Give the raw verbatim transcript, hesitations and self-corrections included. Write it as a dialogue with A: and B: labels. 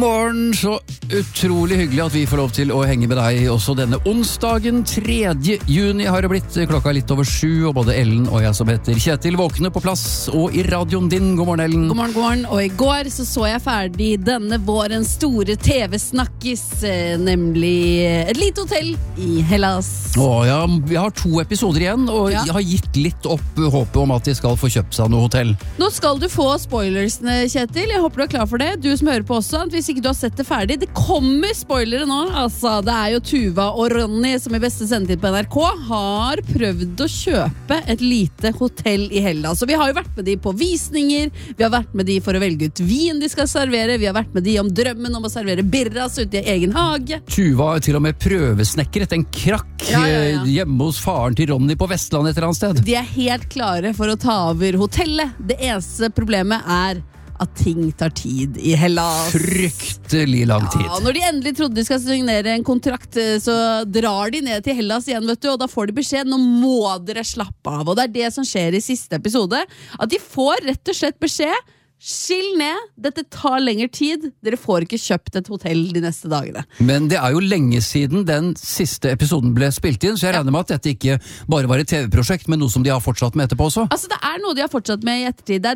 A: Morgen, så utrolig hyggelig at vi får lov til å henge med deg også denne onsdagen. tredje juni har det blitt, klokka litt over sju, og både Ellen og jeg som heter Kjetil våkner på plass, og i radioen din. God morgen, Ellen.
B: God morgen, god morgen. Og i går så så jeg ferdig denne vårens store T V-snakkis, nemlig Et lite hotell i Hellas.
A: Å ja, vi har to episoder igjen, og
B: Ja.
A: jeg har gitt litt opp håpet om at de skal få kjøpt seg noe hotell.
B: Nå skal du få spoilersene, Kjetil. Jeg håper du er klar for det. Du som hører på også, hvis ikke du har sett det ferdig. Det kommer spoilere nå. Altså, det er jo Tuva og Ronny som i beste sendetid på N R K har prøvd å kjøpe et lite hotell i Hellas. Så vi har jo vært med de på visninger, vi har vært med de for å velge ut vin de skal servere, vi har vært med de om drømmen om å servere birras ute i egen hage.
A: Tuva har til og med prøvesnekkeret en krakk
B: Ja, ja, ja.
A: eh, hjemme hos faren til Ronny på Vestland et eller annet sted.
B: De er helt klare for å ta over hotellet. Det eneste problemet er at ting tar tid i Hellas.
A: Fryktelig lang tid.
B: Ja, når de endelig trodde de skal signere en kontrakt, så drar de ned til Hellas igjen, vet du, og da får de beskjed, nå må dere slappe av. Og det er det som skjer i siste episode, at de får rett og slett beskjed, skill ned, dette tar lengre tid, dere får ikke kjøpt et hotell de neste dagene.
A: Men det er jo lenge siden den siste episoden ble spilt inn, så jeg regner med at dette ikke bare var et T V-prosjekt, men noe som de har fortsatt med etterpå også.
B: Altså, det er noe de har fortsatt med i ettertid. Det er